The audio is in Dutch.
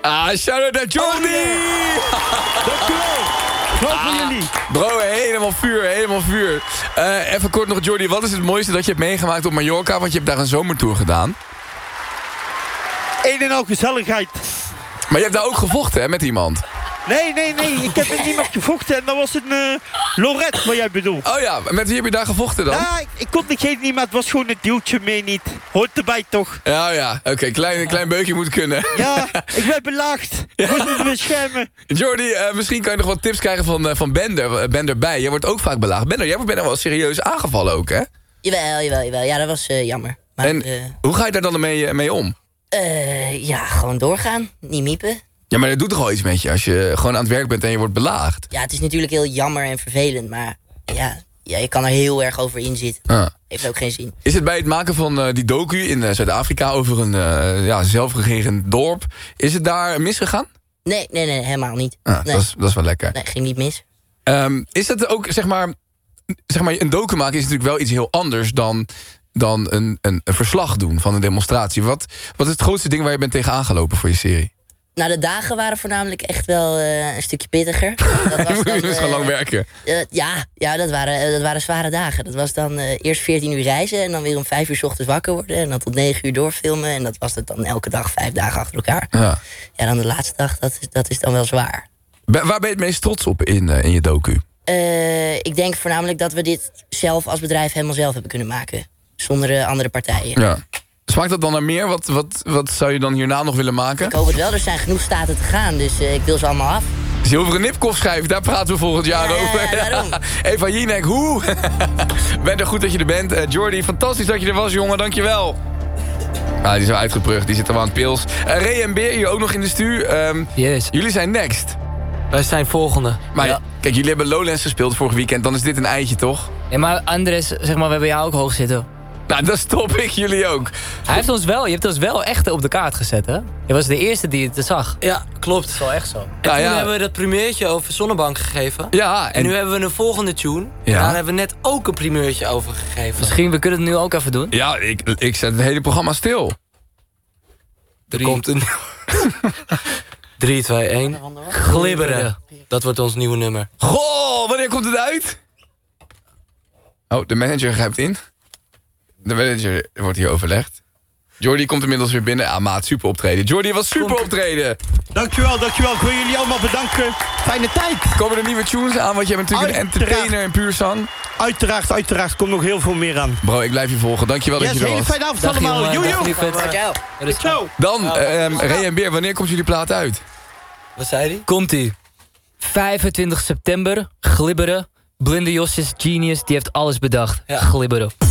Shout-out naar Jordi! Dankjewel. Groot van jullie. Bro, helemaal vuur. Even kort nog, Jordi, wat is het mooiste dat je hebt meegemaakt op Mallorca? Want je hebt daar een zomertour gedaan. Een en al gezelligheid. Maar je hebt daar ook gevochten, hè, met iemand? Nee. Ik heb met niemand gevochten. En dat was een Lorette, wat jij bedoelt. Oh ja, met wie heb je daar gevochten dan? Ja, ik kon degene niet, maar het was gewoon een duwtje mee niet. Hoort erbij toch? Ja. Oké, klein beukje moet kunnen. Ja, ik ben belaagd. Ik moet me beschermen. Jordi, misschien kan je nog wat tips krijgen van Bender bij. Jij wordt ook vaak belaagd. Bender, jij wordt wel serieus aangevallen ook, hè? Jawel. Ja, dat was jammer. Maar, en hoe ga je daar dan mee om? Gewoon doorgaan. Niet miepen. Ja, maar dat doet toch wel iets met je als je gewoon aan het werk bent en je wordt belaagd? Ja, het is natuurlijk heel jammer en vervelend, maar ja, je kan er heel erg over inzitten. Heeft ook geen zin. Is het bij het maken van die docu in Zuid-Afrika over een zelfregerend dorp, is het daar misgegaan? Nee, helemaal niet. Nee. Dat is wel lekker. Nee, ging niet mis. Is dat ook, zeg maar, een docu maken is natuurlijk wel iets heel anders dan een verslag doen van een demonstratie. Wat is het grootste ding waar je bent tegen aangelopen voor je serie? Nou, de dagen waren voornamelijk echt wel een stukje pittiger. Dat was dan, gewoon lang werken. Dat waren zware dagen. Dat was dan eerst 14 uur reizen en dan weer om 5 uur 's ochtends wakker worden. En dan tot 9 uur doorfilmen. En dat was het dan elke dag 5 dagen achter elkaar. Ja, dan de laatste dag, dat is dan wel zwaar. Waar ben je het meest trots op in je docu? Ik denk voornamelijk dat we dit zelf als bedrijf helemaal zelf hebben kunnen maken. Zonder andere partijen. Ja. Smaakt dat dan naar meer? Wat zou je dan hierna nog willen maken? Ik hoop het wel, er zijn genoeg staten te gaan, dus ik wil ze allemaal af. Zilveren Nipkoff schrijven, daar praten we volgend jaar over. Ja, daarom. Eva Jinek, hoe? Ben er goed dat je er bent. Jordi, fantastisch dat je er was, jongen, dankjewel. Die is wel uitgeprucht, die zit er wel aan het pils. Ray en Beer, hier ook nog in de stuur. Yes. Jullie zijn next. Wij zijn volgende. Maar kijk, jullie hebben Lowlands gespeeld vorig weekend, dan is dit een eitje, toch? Ja, maar Andres, zeg maar, we hebben jou ook hoog zitten. Nou, dat stop ik jullie ook. Je hebt ons wel echt op de kaart gezet, hè? Je was de eerste die het zag. Ja, klopt. Dat is wel echt zo. En toen hebben we dat primeurtje over Zonnebank gegeven. Ja. En nu hebben we een volgende tune. Ja. En daar hebben we net ook een primeurtje over gegeven. Misschien, we kunnen het nu ook even doen. Ja, ik zet het hele programma stil. Er komt een... 3, 2, 1. Glibberen. Dat wordt ons nieuwe nummer. Goh, wanneer komt het uit? Oh, de manager grijpt in. De manager wordt hier overlegd. Jordi komt inmiddels weer binnen. Maat, super optreden. Jordi, was super optreden. Dankjewel. Ik wil jullie allemaal bedanken. Fijne tijd. Komen er nieuwe tunes aan? Want je bent natuurlijk een entertainer in puur zang. Uiteraard. Komt nog heel veel meer aan. Bro, ik blijf je volgen. Dankjewel dat je er was. Hele fijne avond allemaal. Joe. Ciao. Dan, Ray en Beer, wanneer komt jullie plaat uit? Wat zei hij? Komt-ie. 25 september, Glibberen. Blinde Jos is genius, die heeft alles bedacht. Glibberen.